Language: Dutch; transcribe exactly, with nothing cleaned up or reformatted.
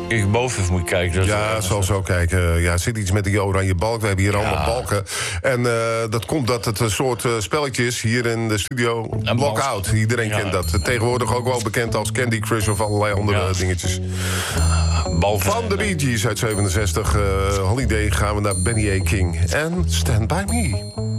Ik boven even moet kijken. Dat Ja, zal zo kijken. Ja, er zit iets met die oranje balk. We hebben hier Ja. allemaal balken. En uh, dat komt dat het een soort uh, spelletje is hier in de studio. Blockout. Iedereen Ja. kent dat. Tegenwoordig ook wel bekend als Candy Crush of allerlei andere Ja. dingetjes. Bal Van de Bee Gees uit zevenenzestig. Uh, Holiday gaan we naar Benny A. King. En Stand By Me.